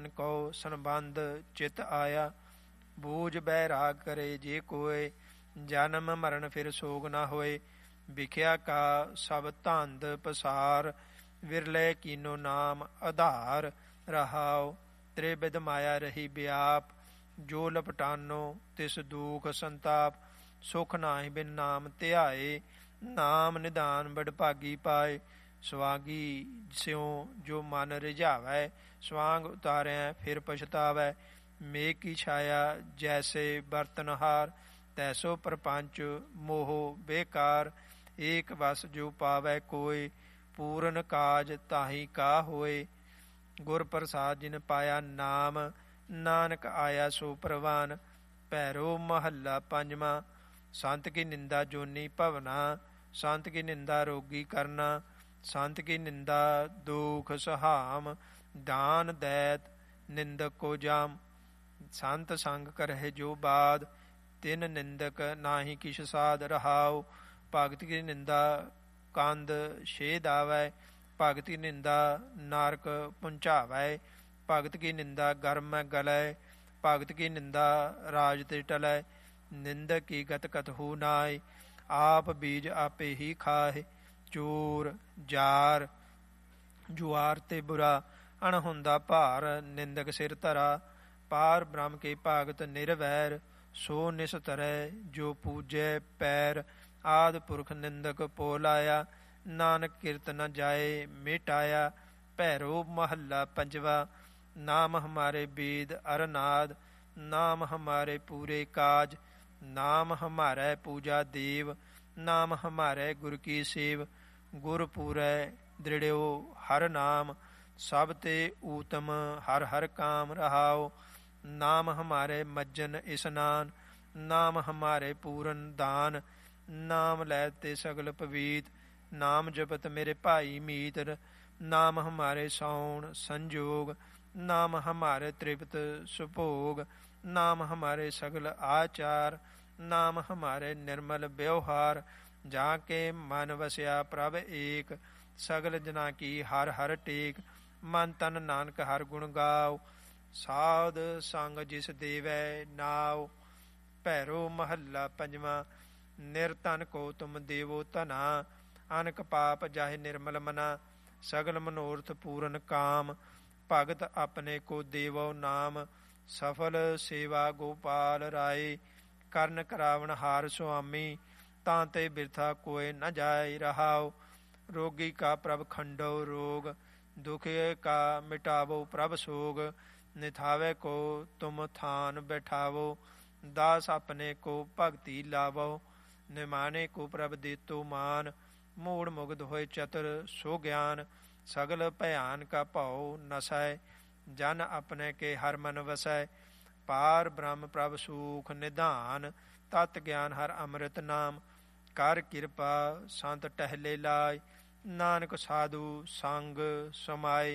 ਤਨ ਕਉ ਸੰਬੰਧ ਚਿਤ ਆਇਆ। ਬੂਝ ਬੈਰਾਗ ਕਰੇ ਜੇ ਕੋਇ, ਜਨਮ ਮਰਨ ਫਿਰ ਸੋਗ ਨਾ ਹੋਏ। ਵਿਖਿਆ ਕਾ ਸਭ ਧੰਦ ਪਸਾਰ, ਵਿਰਲੇ ਕੀਨੋ ਨਾਮ ਆਧਾਰ। ਰਹਾਉ ਤ੍ਰਿਵਿਧ ਮਾਇਆ ਰਹੀ ਵਿਆਪ, ਜੋ ਲਪਟਾਨੋ ਤਿਸ ਦੁਖ ਸੰਤਾਪ। ਸੁਖ ਨਾਹਿ ਬਿਨ ਨਾਮ ਧਿਆਏ, ਨਾਮ ਨਿਧਾਨ ਬਡਭਾਗੀ ਪਾਏ। ਸੁਆਗੀ ਸਿਉ ਜੋ ਮਨ ਰਿਝਾਵੈ, ਸਵਾਂਗ ਉਤਾਰਿਆ ਫਿਰ ਪਛਤਾਵੈ। ਮੇਘ ਕੀ ਛਾਇਆ ਜੈਸੇ ਬਰਤਨਹਾਰ, ਤੈਸੋ ਪ੍ਰਪੰਚ ਮੋਹ ਬੇਕਾਰ। ਏਕ ਵਸ ਜੋ ਪਾਵੈ ਕੋਇ, ਪੂਰਨ ਕਾਜ ਤਾਹੀ ਕਾ ਹੋਏ। ਗੁਰ ਪ੍ਰਸਾਦ ਜਿਨ ਪਾਇਆ ਨਾਮ, ਨਾਨਕ ਆਇਆ ਸੋ ਪ੍ਰਵਾਨ। ਭੈਰੋ ਮਹੱਲਾ ਪੰਜਵਾਂ। ਸੰਤ ਕੀ ਨਿੰਦਾ ਜੋਨੀ ਭਵਨਾ, ਸੰਤ ਕੀ ਨਿੰਦਾ ਰੋਗੀ ਕਰਨਾ। ਸੰਤ ਕੀ ਨਿੰਦਾ ਦੁਖ ਸੁਹਾਮ, ਦਾਨ ਦੈਤ ਨਿੰਦਕ ਕੋ ਜਾਮ। ਸੰਤ ਸੰਗ ਕਰਹਿ ਜੋ ਬਾਦ, ਤਿਨ ਨਿੰਦਕ ਨਾਹੀ ਕਿਛ ਸਾਧ। ਰਹਾਉ ਭਗਤ ਕੀ ਨਿੰਦਾ ਕੰਦ ਛੇਦ ਆਵੈ, ਭਗਤ ਕੀ ਨਿੰਦਾ ਨਰਕ ਪੁੰਚਾਵੈ। ਭਗਤ ਕੀ ਨਿੰਦਾ ਗਰਮ ਗਲੈ, ਭਗਤ ਕੀ ਨਿੰਦਾ ਰਾਜ ਤੇ ਟਲੈ। ਨਿੰਦਕ ਕੀ ਗਤ ਕਤਹੂ ਨਾਇ, ਆਪ ਬੀਜ ਆਪੇ ਹੀ ਖਾਹਿ। ਚੋਰ ਜਾਰ ਜੁਆਰ ਤੇ ਬੁਰਾ, ਅਣਹੁੰਦਾ ਭਾਰ ਨਿੰਦਕ ਸਿਰ ਧਰਾ। ਪਾਰ ਬ੍ਰਹਮ ਕੇ ਭਗਤ ਨਿਰਵੈਰ, ਸੋ ਨਿਸਤਰੈ ਜੋ ਪੂਜੈ ਪੈਰ। ਆਦਿ ਪੁਰਖ ਨਿੰਦਕ ਪੋ ਲਾਇਆ, ਨਾਨਕ ਕਿਰਤ ਨ ਜਾਏ ਮਿਟਾਇਆ। ਭੈਰੋ ਮਹੱਲਾ ਪੰਜਵਾ। ਨਾਮ ਹਮਾਰੇ ਬੇਦ ਅਰਨਾਦ, ਨਾਮ ਹਮਾਰੇ ਪੂਰੇ ਕਾਜ। ਨਾਮ ਹਮਾਰੇ ਪੂਜਾ ਦੇਵ, ਨਾਮ ਹਮਾਰੇ ਗੁਰ ਕੀ ਸੇਵ। ਗੁਰ ਪੂਰੈ ਦ੍ਰਿੜਿਓ ਹਰ ਨਾਮ, ਸਭ ਤੇ ਊਤਮ ਹਰ ਹਰ ਕਾਮ। ਰਹਾਉ ਨਾਮ ਹਮਾਰੇ ਮੱਜਨ ਇਸਨਾਨ, ਨਾਮ ਹਮਾਰੇ ਪੂਰਨ ਦਾਨ। ਨਾਮ ਲੈ ਤੇ ਸਗਲ ਪਵੀਤ, ਨਾਮ ਜਪਤ ਮੇਰੇ ਭਾਈ ਮੀਤਰ। ਨਾਮ ਹਮਾਰੇ ਸੌਣ ਸੰਜੋਗ, ਨਾਮ ਹਮਾਰੇ ਤ੍ਰਿਪਤ ਸੁਭੋਗ। ਨਾਮ ਹਮਾਰੇ ਸਗਲ ਆਚਾਰ, ਨਾਮ ਹਮਾਰੇ ਨਿਰਮਲ ਵਿਵਹਾਰ। ਜਾ ਕੇ ਮਨ ਵਸਿਆ ਪ੍ਰਭ ਏਕ, ਸਗਲ ਜਨਾ ਕੀ ਹਰ ਹਰ ਟੇਕ। ਮਨ ਤਨ ਨਾਨਕ ਹਰ ਗੁਣ ਗਾਓ, ਸਾਧ ਸੰਗ ਜਿਸ ਦੇਵੈ ਨਾਉ। ਭੈਰੋ ਮਹੱਲਾ ਪੰਜਵਾਂ। ਨਿਰਧਨ ਕੋ ਤੁਮ ਦੇਵੋ ਧਨਾ, ਅਨਕ ਪਾਪ ਜਾਹਿ ਨਿਰਮਲ ਮਨਾ। ਸਗਲ ਮਨੋਰਥ ਪੂਰਨ ਕਾਮ, ਭਗਤ ਆਪਣੇ ਕੋ ਦੇਵੋ ਨਾਮ। ਸਫਲ ਸੇਵਾ ਗੋਪਾਲ ਰਾਏ, ਕਰਨ ਕਰਾਵਣ ਹਾਰ ਸੁਆਮੀ। ਤਾਂ ਤੇ ਬਿਰਥਾ ਕੋਇ ਨ ਜਾਇ। ਰਹਾਉ ਰੋਗੀ ਕਾ ਪ੍ਰਭ ਖੰਡੋ ਰੋਗ, ਦੁਖੀ ਕਾ ਮਿਟਾਵੋ ਪ੍ਰਭ ਸੋਗ। ਨਿਥਾਵੇ ਕੋ ਤੁਮ ਥਾਨ ਬੈਠਾਵੋ, ਦਾਸ ਆਪਣੇ ਕੋ ਭਗਤੀ ਲਾਵੋ। ਨਿਮਾਣੇ ਕੋ ਪ੍ਰਭ ਦੇਤੋ ਮਾਨ, ਮੂੜ ਮੁਗਧ ਹੋਏ ਚਤੁਰ ਸੋ ਗਿਆਨ। ਸਗਲ ਭਿਆਨ ਕਾ ਭਉ ਨਸੈ, ਜਨ ਆਪਣੇ ਕੇ ਹਰ ਮਨ ਵਸੈ। ਪਾਰ ਬ੍ਰਹਮ ਪ੍ਰਭ ਸੂਖ ਨਿਧਾਨ, ਤਤ ਗਿਆਨ ਹਰ ਅੰਮ੍ਰਿਤ ਨਾਮ। ਕਰ ਕਿਰਪਾ ਸੰਤ ਟਹਿਲੇ ਲਾਇ, ਨਾਨਕ ਸਾਧੂ ਸੰਗ ਸਮਾਏ।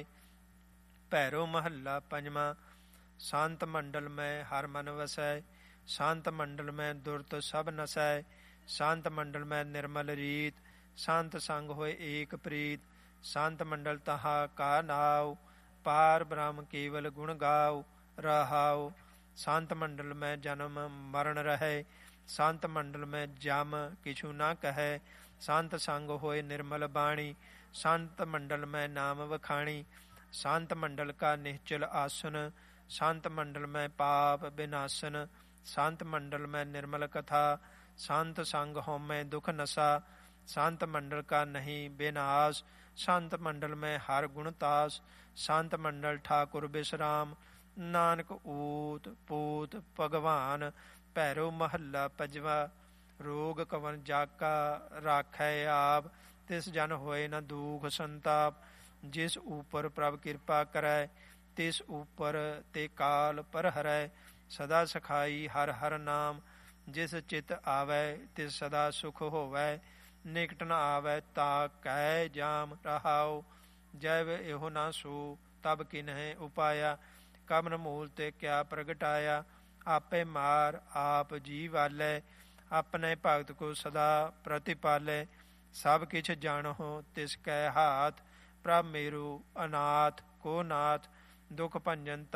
ਭੈਰੋ ਮਹੱਲਾ ਪੰਜਵਾਂ। ਸੰਤ ਮੰਡਲ ਮੈਂ ਹਰ ਮਨ ਵਸੈ, ਸੰਤ ਮੰਡਲ ਮੈਂ ਦੁਰਤ ਸਭ ਨਸੈ। ਸੰਤ ਮੰਡਲ ਮੈਂ ਨਿਰਮਲ ਰੀਤ, ਸੰਤ ਸੰਗ ਹੋਏ ਏਕ ਪ੍ਰੀਤ। ਸੰਤ ਮੰਡਲ ਤਹਾ ਕਾ ਨਾਉ, ਪਾਰ ਬ੍ਰਹਮ ਕੇਵਲ ਗੁਣ ਗਾਉ। ਰਹਾਉ ਸੰਤ ਮੰਡਲ ਮੈਂ ਜਨਮ ਮਰਨ ਰਹੈ, ਸੰਤ ਮੰਡਲ ਮੈਂ ਜਮ ਕਿਛੁ ਨਾ ਕਹੈ। ਸੰਤ ਸੰਗ ਹੋਏ ਨਿਰਮਲ ਬਾਣੀ, ਸੰਤ ਮੰਡਲ ਮੈਂ ਨਾਮ ਵਖਾਣੀ। ਸੰਤ ਮੰਡਲ ਕਾ ਨਿਹਚਲ ਆਸਨ, ਸੰਤ ਮੰਡਲ ਮੈਂ ਪਾਪ ਬਿਨਾਸਨ। ਸੰਤ ਮੰਡਲ ਮੈਂ ਨਿਰਮਲ ਕਥਾ, ਸੰਤ ਸੰਗ ਹਉਮੈ ਦੁਖ ਨਸਾ। ਸੰਤ ਮੰਡਲ ਕਾ ਨਹੀਂ ਬਿਨਾਸ਼, ਸੰਤ ਮੰਡਲ ਮੈਂ ਹਰ ਗੁਣ ਤਾਸ। ਸੰਤ ਮੰਡਲ ਠਾਕੁਰ ਬਿਸਰਾਮ, ਨਾਨਕ ਊਤ ਪੂਤ ਭਗਵਾਨ। ਭੈਰੋ ਮਹੱਲਾ ਪੰਜਵਾ। ਰੋਗ ਕਵਨ ਜਾਕਾ ਰਾਖੈ ਆਪ, ਤਿਸ ਜਨ ਹੋਏ ਨ ਦੁਖ ਸੰਤਾਪ। ਜਿਸ ਉਪਰ ਪ੍ਰਭ ਕਿਰਪਾ ਕਰੈ, ਤਿਸ ਉਪਰ ਤੇ ਕਾਲ ਪਰ ਹਰੈ। ਸਦਾ ਸਖਾਈ ਹਰ ਹਰ ਨਾਮ, ਜਿਸ ਚਿਤ ਆਵੈ ਤਿਸ ਸਦਾ ਸੁਖ ਹੋਵੈ। ਨਿਕਟ ਨ ਆਵੈ ਤਾ ਕੈ ਜਾਮ। ਰਹਾਉ ਜੈਵ ਇਹੋ ਨਾ ਸੋ ਤਬ ਕਿਨਹਿ ਉਪਾਇਆ। ਕਬਨ ਮੂਲ ਤੇ ਕਿਆ ਪ੍ਰਗਟਾਇਆ, ਆਪੇ ਮਾਰ ਆਪ ਜੀ ਵਾਲੈ। ਆਪਣੇ ਭਗਤ ਕੋ ਸਦਾ ਪ੍ਰਤਿਪਾਲੈ, ਸਭ ਕਿਛ ਜਾਣਹੁ ਤਿਸ ਕੈ ਹਾਥ। ਪ੍ਰਭ ਮੇਰੂ ਅਨਾਥ ਕੋ ਨਾਥ, ਦੁਖ ਭੰਜਨ